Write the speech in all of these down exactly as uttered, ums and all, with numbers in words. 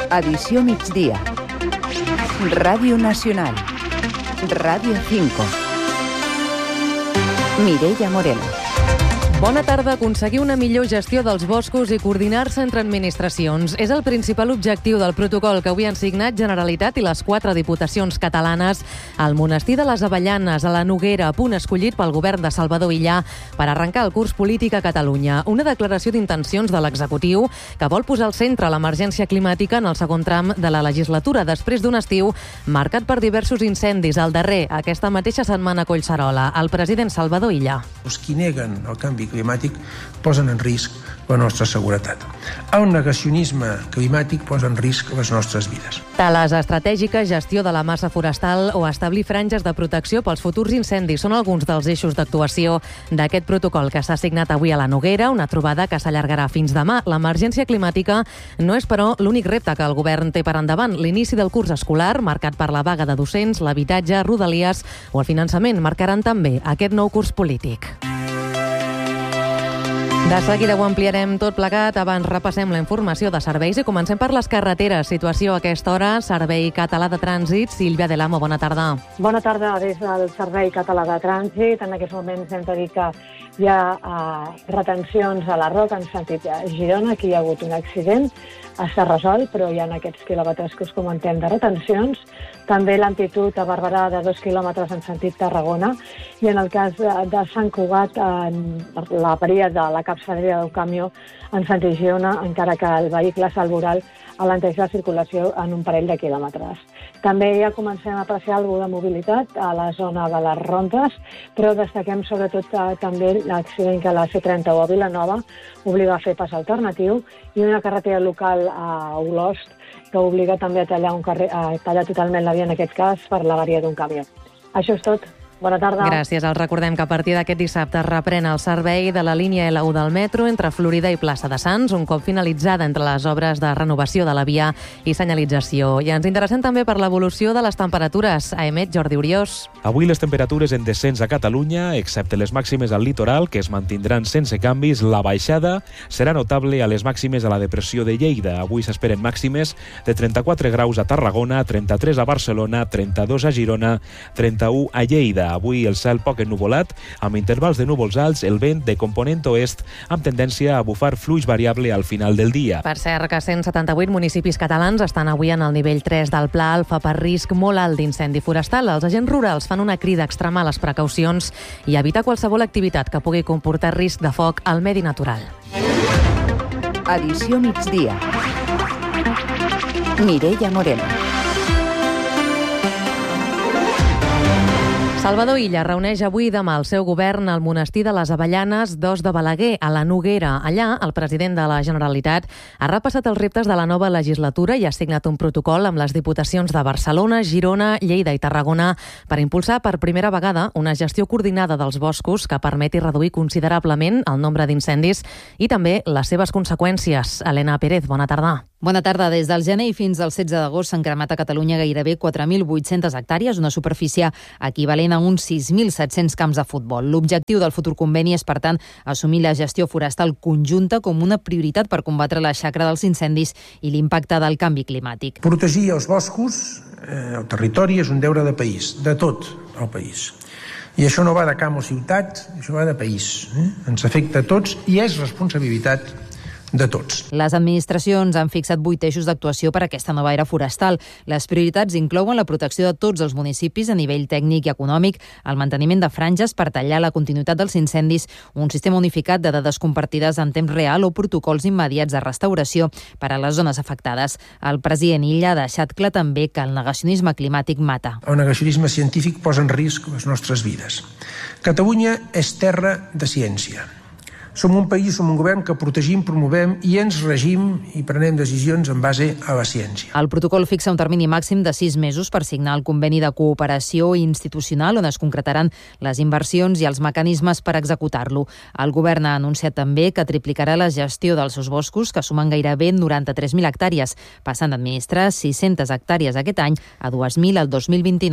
Edició migdia. Ràdio Nacional. Ràdio cinco. Mireia Moreno. Bona tarda. Aconseguir una millor gestió dels boscos i coordinar-se entre administracions és el principal objectiu del protocol que avui han signat Generalitat i les quatre diputacions catalanes al Monestir de les Avellanes, a la Noguera, punt escollit pel govern de Salvador Illa per arrencar el curs polític a Catalunya. Una declaració d'intencions de l'executiu que vol posar al centre l'emergència climàtica en el segon tram de la legislatura, després d'un estiu marcat per diversos incendis. El darrer, aquesta mateixa setmana a Collserola. El president Salvador Illa. Els qui neguen el canvi climàtic posen en risc la nostra seguretat. El negacionisme climàtic posa en risc les nostres vides. Tales estratègiques, gestió de la massa forestal o establir franges de protecció pels futurs incendis són alguns dels eixos d'actuació d'aquest protocol que s'ha signat avui a la Noguera, una trobada que s'allargarà fins demà. L'emergència climàtica no és, però, l'únic repte que el govern té per endavant. L'inici del curs escolar, marcat per la vaga de docents, l'habitatge, Rodalies o el finançament, marcaran també aquest nou curs polític. De seguida ho ampliarem tot plegat. Abans repassem la informació de serveis i comencem per les carreteres. Situació a aquesta hora, Servei Català de Trànsit. Sílvia Delamo, bona tarda. Bona tarda des del Servei Català de Trànsit. En aquests moments hem de dir que hi ha uh, retencions a la Roca en sentit Girona. Aquí hi ha hagut un accident. Està resolt, però hi ha aquests quilòmetres que us comentem de retencions. També l'amplitud a Barberà de dos quilòmetres en sentit Tarragona. I en el cas de, de Sant Cugat, en la avaria de la capçalera del camió en sentit Girona, encara que el vehicle salvoral alenteix la circulació en un parell de quilòmetres. També ja comencem a apreciar alguna de mobilitat a la zona de les Rondes, però destaquem sobretot eh, també l'accident que la C trenta u a Vilanova obliga a fer pas alternatiu i una carretera local a Olost que obliga també a tallar, un carrer, a tallar totalment la via, en aquest cas, per l'avaria d'un camió. Això és tot. Bona tarda. Gràcies. Els recordem que a partir d'aquest dissabte es reprèn el servei de la línia L u del metro entre Florida i Plaça de Sants, un cop finalitzada entre les obres de renovació de la via i senyalització. I ens interessem també per l'evolució de les temperatures. A Emet, Jordi Uriós. Avui les temperatures en descens a Catalunya, excepte les màximes al litoral, que es mantindran sense canvis. La baixada serà notable a les màximes a la depressió de Lleida. Avui s'esperen màximes de trenta-quatre graus a Tarragona, trenta-tres a Barcelona, trenta-dos a Girona, trenta-u a Lleida. Avui el cel poc ennuvolat, amb intervals de núvols alts, el vent de component oest, amb tendència a bufar fluix variable al final del dia. Per cert, que cent setanta-vuit municipis catalans estan avui en el nivell tres del Pla Alfa per risc molt alt d'incendi forestal. Els agents rurals fan una crida a extremar les precaucions i evitar qualsevol activitat que pugui comportar risc de foc al medi natural. Edició migdia. Mireia Moreno. Salvador Illa reuneix avui i demà el seu govern al Monestir de les Avellanes dos de Balaguer, a la Noguera. Allà, el president de la Generalitat ha repassat els reptes de la nova legislatura i ha signat un protocol amb les diputacions de Barcelona, Girona, Lleida i Tarragona per impulsar per primera vegada una gestió coordinada dels boscos que permeti reduir considerablement el nombre d'incendis i també les seves conseqüències. Helena Pérez, bona tarda. Bona tarda. Des del gener i fins al setze d'agost s'han cremat a Catalunya gairebé quatre mil vuit-centes hectàrees, una superfície equivalent a uns sis mil set-cents camps de futbol. L'objectiu del futur conveni és, per tant, assumir la gestió forestal conjunta com una prioritat per combatre la xacra dels incendis i l'impacte del canvi climàtic. Protegir els boscos, eh, el territori, és un deure de país, de tot el país. I això no va de camp o ciutat, això va de país. Eh? Ens afecta a tots i és responsabilitat de tots. Les administracions han fixat vuit eixos d'actuació per a aquesta nova era forestal. Les prioritats inclouen la protecció de tots els municipis a nivell tècnic i econòmic, el manteniment de franges per tallar la continuïtat dels incendis, un sistema unificat de dades compartides en temps real o protocols immediats de restauració per a les zones afectades. El president Illa ha deixat clar també que el negacionisme climàtic mata. El negacionisme científic posa en risc les nostres vides. Catalunya és terra de ciència. Som un país, som un govern que protegim, promovem i ens regim i prenem decisions en base a la ciència. El protocol fixa un termini màxim de sis mesos per signar el conveni de cooperació institucional on es concretaran les inversions i els mecanismes per executar-lo. El govern ha anunciat també que triplicarà la gestió dels seus boscos, que sumen gairebé noranta-tres mil hectàrees, passant d'administrar sis-centes hectàrees aquest any a dos mil al dos mil vint-i-nou.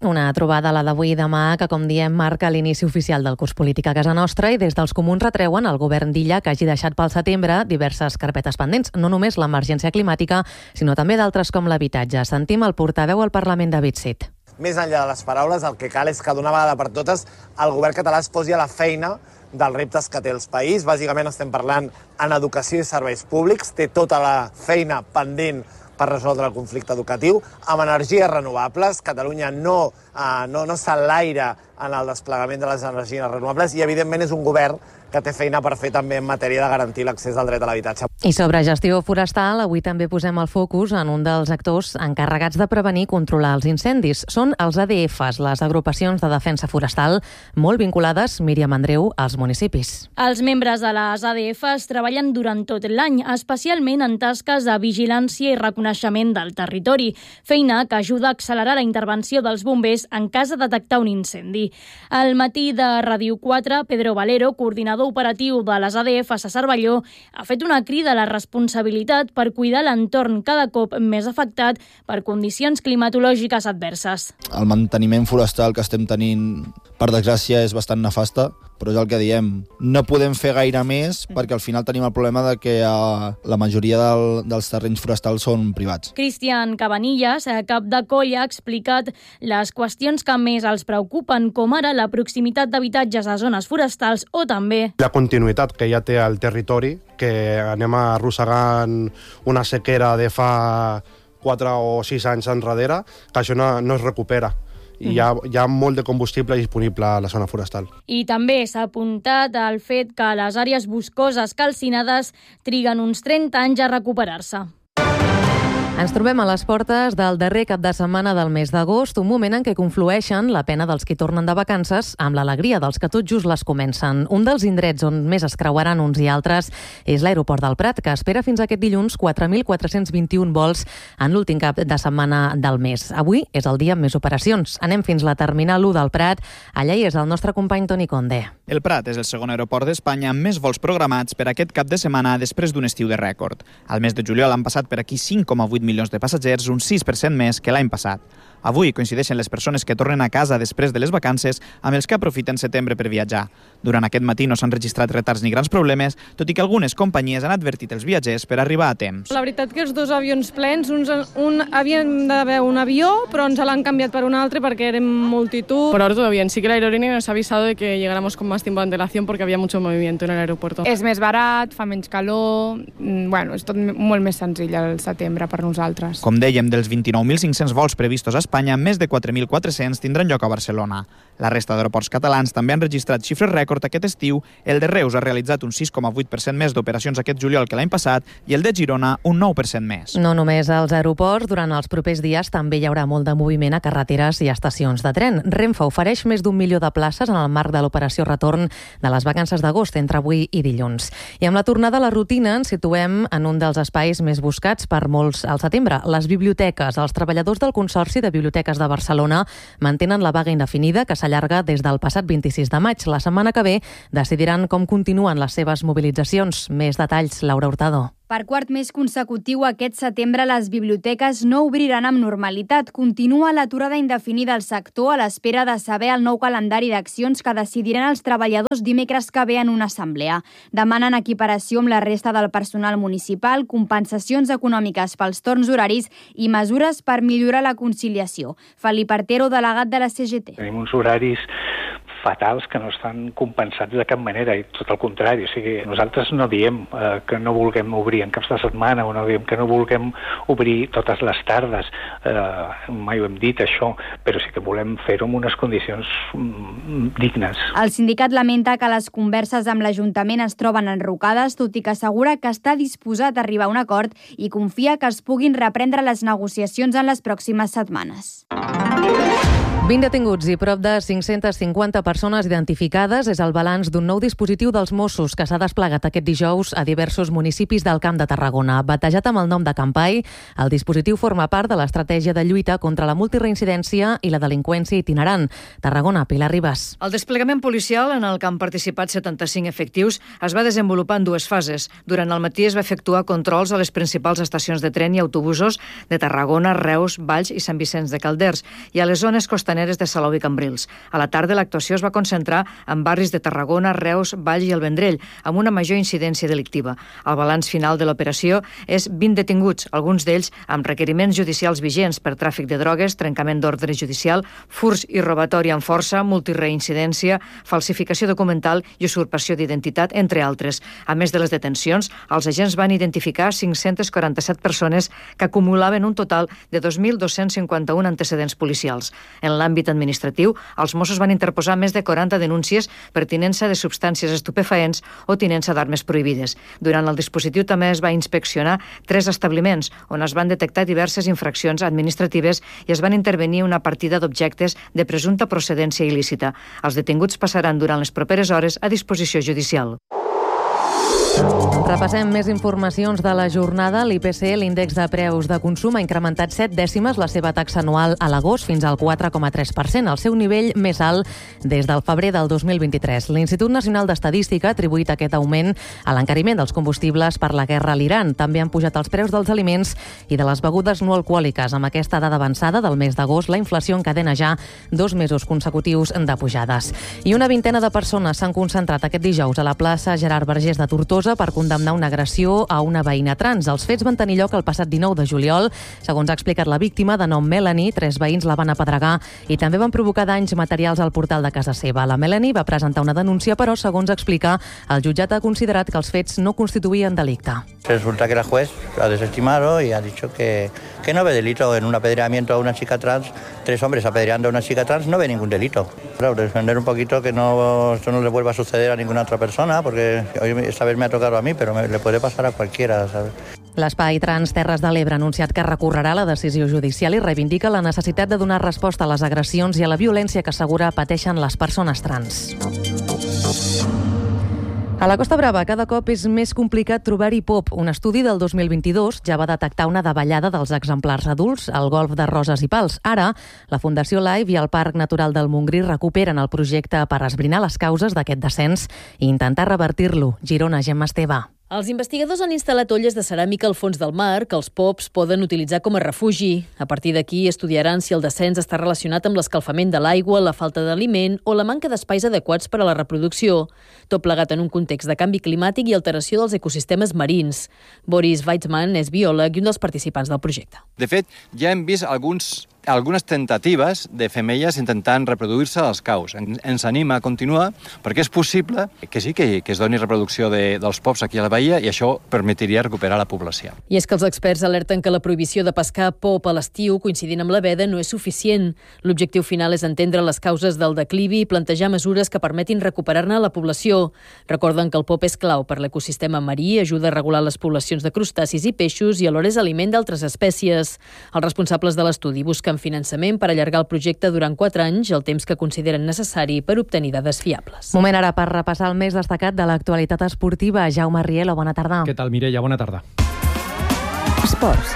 Una trobada, la d'avui i demà, que, com diem, marca l'inici oficial del curs polític a casa nostra, i des dels comuns retreuen al govern d'Illa que hagi deixat pel setembre diverses carpetes pendents, no només l'emergència climàtica, sinó també d'altres com l'habitatge. Sentim el portaveu al Parlament, David Cid. Més enllà de les paraules, el que cal és que d'una vegada per totes el govern català es posi a la feina dels reptes que té el país. Bàsicament estem parlant en educació i serveis públics. Té tota la feina pendent per resoldre el conflicte educatiu. Amb energies renovables, Catalunya no, eh, no, no s'enlaira en el desplegament de les energies renovables i, evidentment, és un govern que té feina per fer també en matèria de garantir l'accés al dret a l'habitatge. I sobre gestió forestal, avui també posem el focus en un dels actors encarregats de prevenir i controlar els incendis. Són els A D Fs, les agrupacions de defensa forestal, molt vinculades, Míriam Andreu, als municipis. Els membres de les A D Fs treballen durant tot l'any, especialment en tasques de vigilància i reconeixement del territori, feina que ajuda a accelerar la intervenció dels bombers en cas de detectar un incendi. Al matí de Ràdio quatre, Pedro Valero, coordinador operatiu de les A D Fs a Cervelló, ha fet una crida a la responsabilitat per cuidar l'entorn cada cop més afectat per condicions climatològiques adverses. El manteniment forestal que estem tenint, per desgràcia, és bastant nefasta, però és el que diem. No podem fer gaire més perquè al final tenim el problema de que uh, la majoria del, dels terrenys forestals són privats. Cristian Cabanillas, cap de colla, ha explicat les qüestions que més els preocupen, com ara la proximitat d'habitatges a zones forestals o també la continuïtat que ja té el territori, que anem arrossegant una sequera de fa quatre o sis anys enrere, que això no, no es recupera. I hi ha, hi ha molt de combustible disponible a la zona forestal. I també s'ha apuntat al fet que les àrees boscoses calcinades triguen uns trenta anys a recuperar-se. Ens trobem a les portes del darrer cap de setmana del mes d'agost, un moment en què conflueixen la pena dels qui tornen de vacances amb l'alegria dels que tot just les comencen. Un dels indrets on més es creuaran uns i altres és l'aeroport del Prat, que espera fins aquest dilluns quatre mil quatre-cents vint-i-un vols en l'últim cap de setmana del mes. Avui és el dia amb més operacions. Anem fins la terminal u del Prat. Allà hi és el nostre company Toni Conde. El Prat és el segon aeroport d'Espanya amb més vols programats per aquest cap de setmana després d'un estiu de rècord. Al mes de juliol han passat per aquí cinc coma vuit milions de passatgers, un sis per cent més que l'any passat. Avui coincideixen les persones que tornen a casa després de les vacances amb els que aprofiten setembre per viatjar. Durant aquest matí no s'han registrat retards ni grans problemes, tot i que algunes companyies han advertit els viatgers per arribar a temps. La veritat que els dos avions plens, uns, un, havíem d'haver un avió, però ens l'han canviat per un altre perquè érem multitud. Por ahora todo bien, sí que la aerolínea nos ha avisado de que llegáramos con más tiempo de antelación porque había mucho movimiento en el aeropuerto. És més barat, fa menys calor, bueno, és tot molt més senzill al setembre per nosaltres. Com dèiem, dels vint-i-nou mil cinc-cents vols previstos a Espanya, més de quatre mil quatre-cents tindran lloc a Barcelona. La resta d'aeroports catalans també han registrat xifres rècord aquest estiu. El de Reus ha realitzat un sis coma vuit per cent més d'operacions aquest juliol que l'any passat i el de Girona un nou per cent més. No només als aeroports, durant els propers dies també hi haurà molt de moviment a carreteres i estacions de tren. Renfe ofereix més d'un milió de places en el marc de l'operació retorn de les vacances d'agost entre avui i dilluns. I amb la tornada a la rutina ens situem en un dels espais més buscats per molts al setembre, les biblioteques. Els treballadors del Consorci de Biblioteques de Barcelona mantenen la vaga indefinida que s'allarga des del passat vint-i-sis de maig. La setmana que ve decidiran com continuen les seves mobilitzacions. Més detalls, Laura Hurtado. Per quart mes consecutiu, aquest setembre les biblioteques no obriran amb normalitat. Continua l'aturada indefinida al sector a l'espera de saber el nou calendari d'accions que decidiran els treballadors dimecres que ve en una assemblea. Demanen equiparació amb la resta del personal municipal, compensacions econòmiques pels torns horaris i mesures per millorar la conciliació. Felip Artero, delegat de la C G T. Tenim uns horaris fatals que no estan compensats de cap manera, i tot el contrari. O sigui, nosaltres no diem eh, que no vulguem obrir en caps de setmana o no diem que no vulguem obrir totes les tardes. Eh, mai ho hem dit, això, però sí que volem fer-ho amb unes condicions mm, dignes. El sindicat lamenta que les converses amb l'Ajuntament es troben enrocades, tot i que assegura que està disposat a arribar a un acord i confia que es puguin reprendre les negociacions en les pròximes setmanes. vint detinguts i prop de cinc-centes cinquanta persones identificades és el balanç d'un nou dispositiu dels Mossos que s'ha desplegat aquest dijous a diversos municipis del Camp de Tarragona. Batejat amb el nom de Campai, el dispositiu forma part de l'estratègia de lluita contra la multireincidència i la delinqüència itinerant. Tarragona, Pilar Ribas. El desplegament policial, en el que han participat setanta-cinc efectius, es va desenvolupar en dues fases. Durant el matí es va efectuar controls a les principals estacions de tren i autobusos de Tarragona, Reus, Valls i Sant Vicenç de Calders i a les zones costaneres costaneres de Salou i Cambrils. A la tarda l'actuació es va concentrar en barris de Tarragona, Reus, Valls i el Vendrell, amb una major incidència delictiva. El balanç final de l'operació és vint detinguts, alguns d'ells amb requeriments judicials vigents per tràfic de drogues, trencament d'ordre judicial, furs i robatori amb força, multireincidència, falsificació documental i usurpació d'identitat, entre altres. A més de les detencions, els agents van identificar cinc-centes quaranta-set persones que acumulaven un total de dos mil dos-cents cinquanta-un antecedents policials. En l'àmbit administratiu, els Mossos van interposar més de quaranta denúncies per tinença de substàncies estupefaents o tinença d'armes prohibides. Durant el dispositiu també es va inspeccionar tres establiments on es van detectar diverses infraccions administratives i es van intervenir una partida d'objectes de presumpta procedència il·lícita. Els detinguts passaran durant les properes hores a disposició judicial. Repassem més informacions de la jornada. L'I P C, l'índex de preus de consum, ha incrementat set dècimes la seva taxa anual a l'agost fins al quatre coma tres per cent, el seu nivell més alt des del febrer del dos mil vint-i-tres. L'Institut Nacional d'Estadística ha atribuït aquest augment a l'encariment dels combustibles per la guerra a l'Iran. També han pujat els preus dels aliments i de les begudes no alcohòliques. Amb aquesta dada avançada del mes d'agost, la inflació encadena ja dos mesos consecutius de pujades. I una vintena de persones s'han concentrat aquest dijous a la plaça Gerard Vergés de Tortosa per condemnar una agressió a una veïna trans. Els fets van tenir lloc el passat dinou de juliol. Segons ha explicat la víctima, de nom Melanie, tres veïns la van apedregar i també van provocar danys materials al portal de casa seva. La Melanie va presentar una denúncia, però, segons explica, el jutjat ha considerat que els fets no constituïen delicte. Resulta que la juez ha desestimado y ha dicho que, que no ve delito en un apedreamiento a una chica trans. Tres hombres apedreando a una chica trans no ve ningún delito. Claro, defender un poquito que no, esto no le vuelva a suceder a ninguna otra persona, porque hoy esta vez me ha tocado a mí, pero me, le puede pasar a cualquiera, ¿sabes? L'Espai Trans Terres de l'Ebre ha anunciat que recorrerà la decisió judicial i reivindica la necessitat de donar resposta a les agressions i a la violència que assegura pateixen les persones trans. A la Costa Brava cada cop és més complicat trobar-hi pop. Un estudi del dos mil vint-i-dos ja va detectar una davallada dels exemplars adults al golf de Roses i Pals. Ara, la Fundació Live i el Parc Natural del Montgrí recuperen el projecte per esbrinar les causes d'aquest descens i intentar revertir-lo. Girona, Gemma Esteve. Els investigadors han instal·lat olles de ceràmica al fons del mar que els pops poden utilitzar com a refugi. A partir d'aquí estudiaran si el descens està relacionat amb l'escalfament de l'aigua, la falta d'aliment o la manca d'espais adequats per a la reproducció. Tot plegat en un context de canvi climàtic i alteració dels ecosistemes marins. Boris Weitzman és biòleg i un dels participants del projecte. De fet, ja hem vist alguns algunes tentatives de femelles intentant reproduir-se als caus. Ens anima a continuar perquè és possible que sí que, que es doni reproducció de, dels pops aquí a la bahia i això permetiria recuperar la població. I és que els experts alerten que la prohibició de pescar pop a l'estiu coincidint amb la veda no és suficient. L'objectiu final és entendre les causes del declivi i plantejar mesures que permetin recuperar-ne la població. Recorden que el pop és clau per l'ecosistema marí, ajuda a regular les poblacions de crustacis i peixos i alhora és aliment d'altres espècies. Els responsables de l'estudi busquen finançament per allargar el projecte durant quatre anys, el temps que consideren necessari per obtenir dades fiables. Moment ara per repassar el més destacat de l'actualitat esportiva. Jaume Rielo, bona tarda. Què tal, Mireia? Bona tarda. Esports.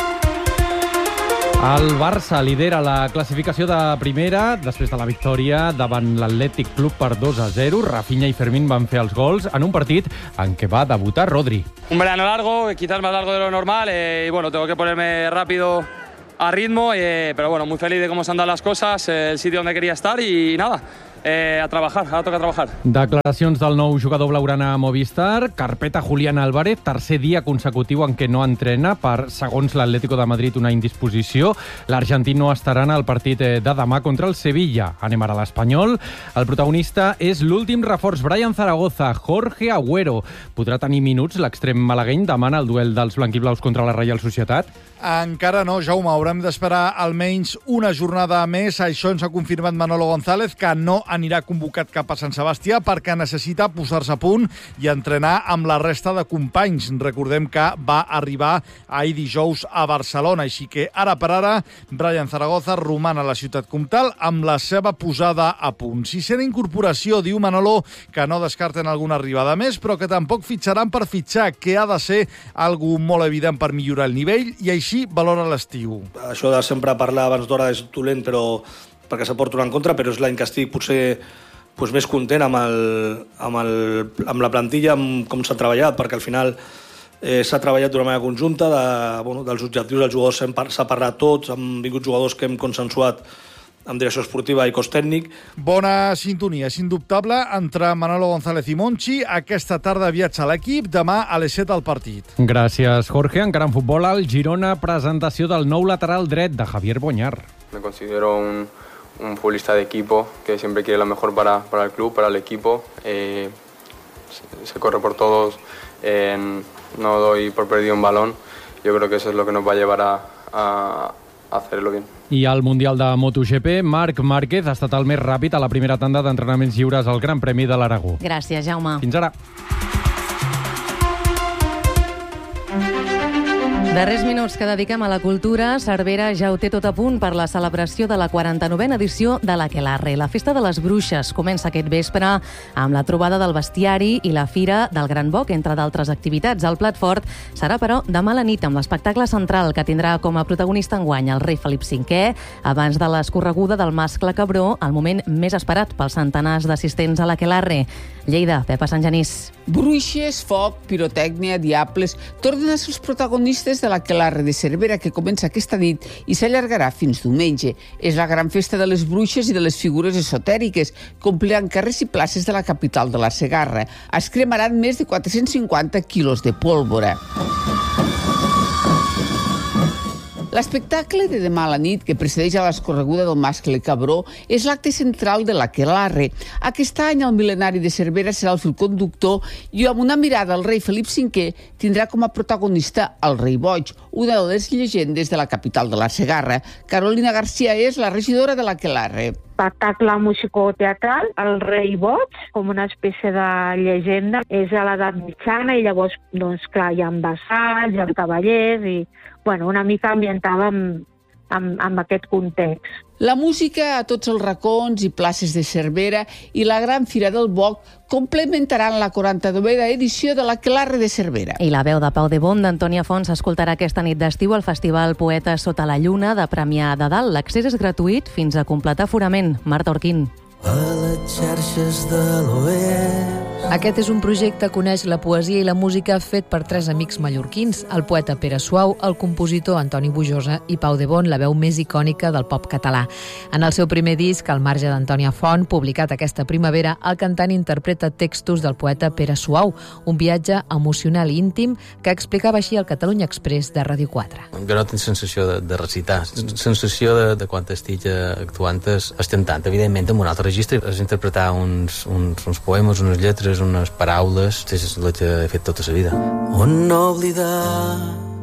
El Barça lidera la classificació de primera després de la victòria davant l'Atlètic Club per dos a zero. Rafinha i Fermín van fer els gols en un partit en què va debutar Rodri. Un verano largo, quizás más largo de lo normal, eh, y bueno, tengo que ponerme rápido a ritmo, eh, pero bueno, muy feliz de cómo se han dado las cosas, eh, el sitio donde quería estar y nada, eh, a trabajar, ahora toca trabajar. Declaracions del nou jugador blaugrana a Movistar, carpeta Julián Álvarez, tercer dia consecutiu en què no entrena per, segons l'Atlético de Madrid, una indisposició. L'argentí no estarà en el partit de demà contra el Sevilla. Anem ara a l'Espanyol. El protagonista és l'últim reforç, Brian Zaragoza. Jorge Agüero podrà tenir minuts. L'extrem malagueny demana el duel dels blanquiblaus contra la Reial Societat. Encara no, Jaume. Haurem d'esperar almenys una jornada més. Això ens ha confirmat Manolo González, que no anirà convocat cap a Sant Sebastià perquè necessita posar-se a punt i entrenar amb la resta de companys. Recordem que va arribar ahir dijous a Barcelona, així que ara per ara Brian Zaragoza roman a la ciutat comtal amb la seva posada a punt. Sisena incorporació, diu Manolo, que no descarten alguna arribada més, però que tampoc fitxaran per fitxar, que ha de ser algú molt evident per millorar el nivell, i així valora l'estiu. Això de sempre parlar abans d'hora és dolent, però perquè s'aporta una en contra, però és l'any que estic potser doncs, més content amb, el, amb, el, amb la plantilla, amb com s'ha treballat, perquè al final eh, s'ha treballat d'una manera conjunta, de, bueno, dels objectius dels jugadors s'ha parlat tots, han vingut jugadors que hem consensuat amb direcció esportiva i cos tècnic. Bona sintonia, és indubtable, entre Manolo González i Monchi. Aquesta tarda viatja l'equip, demà a les set al partit. Gràcies, Jorge. Encara en futbol, al Girona, presentació del nou lateral dret de Javier Boñar. Me considero un, un futbolista de equipo que siempre quiere lo mejor para, para el club, para el equipo. Eh, se, se corre por todos, eh, no doy por perdido un balón. Yo creo que eso es lo que nos va a llevar a, a hacerlo bien. I al Mundial de MotoGP, Marc Márquez ha estat el més ràpid a la primera tanda d'entrenaments lliures al Gran Premi de l'Aragó. Gràcies, Jaume. Fins ara. Darrers minuts que dediquem a la cultura, Cervera ja ho té tot a punt per la celebració de la quaranta-novena edició de l'Aquelarre. La Festa de les Bruixes comença aquest vespre amb la trobada del bestiari i la Fira del Gran Boc, entre d'altres activitats. El plat fort serà, però, demà a la nit amb l'espectacle central que tindrà com a protagonista enguany el rei Felip cinquè, abans de l'escorreguda del mascle Cabró, el moment més esperat pels centenars d'assistents a l'Aquelarre. Lleida, Pepa Sant Genís. Bruixes, foc, pirotècnia, diables, tornen a ser els protagonistes de l'Aquelarre de Cervera, que comença aquesta nit i s'allargarà fins diumenge. És la gran festa de les bruixes i de les figures esotèriques, que ompliran carrers i places de la capital de la Segarra. Es cremaran més de quatre-cents cinquanta quilos de pólvora. L'espectacle de demà a la nit, que precedeix a l'escorreguda del mascle Cabró, és l'acte central de l'Aquelarre. Aquest any el mil·lenari de Cervera serà el fil conductor i amb una mirada al rei Felip cinquè tindrà com a protagonista el rei Boig, una de les llegendes de la capital de la Segarra. Carolina García és la regidora de l'Aquelarre. Espectacle musicoteatral, el rei Boig, com una espècie de llegenda. És a l'edat mitjana i llavors, doncs clar, hi ha vassalls, hi ha cavallers i, bueno, una mica ambientada amb, amb, amb aquest context. La música a tots els racons i places de Cervera i la gran Fira del Boc complementaran la quaranta-novena edició de l'Aquelarre de Cervera. I la veu de Pau de Bon d'Antònia Font s'escoltarà aquesta nit d'estiu al Festival Poetes Sota la Lluna de Premià de Dalt. L'accés és gratuït fins a completar aforament. Marta Orquín. A les xarxes de l'oest. Aquest és un projecte que uneix la poesia i la música fet per tres amics mallorquins, el poeta Pere Suau, el compositor Antoni Bujosa i Pau de Bon, la veu més icònica del pop català. En el seu primer disc, Al marge d'Antònia Font, publicat aquesta primavera, el cantant interpreta textos del poeta Pere Suau, un viatge emocional i íntim que explicava així al Catalunya Express de Ràdio quatre. Jo no tinc sensació de, de recitar, sensació de, de quan estic actuant estem tant, evidentment, en un altre registre, és interpretar uns, uns, uns poemes, unes lletres, unes paraules, és el que he fet tota la vida. On no oblidar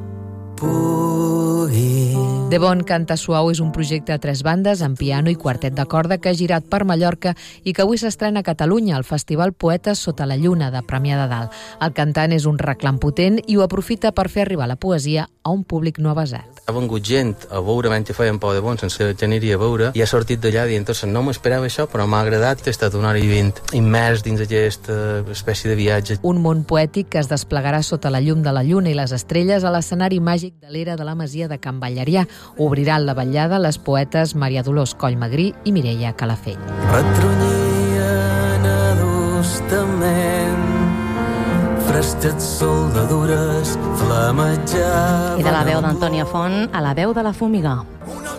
pugui. De Bon Canta Suau és un projecte a tres bandes, amb piano i quartet de corda, que ha girat per Mallorca i que avui s'estrena a Catalunya al Festival Poetes Sota la Lluna de Premià de Dalt. El cantant és un reclam potent i ho aprofita per fer arribar la poesia a un públic no avesat. Ha vengut gent a veure mentre feien Pau de Bon sense que aniria a veure i ha sortit d'allà dient, no m'esperava això, però m'ha agradat. He estat una hora i vint immers dins aquesta espècie de viatge. Un món poètic que es desplegarà sota la llum de la lluna i les estrelles a l'escenari màgic de l'era de la Masia de Can Ballarià. Obriran la vetllada les poetes Maria Dolors Collmagrí i Mireia Calafell. Retrunyien adustament fresquets soldadures flamejades. I de la veu d'Antònia Font a la veu de la Fumigà.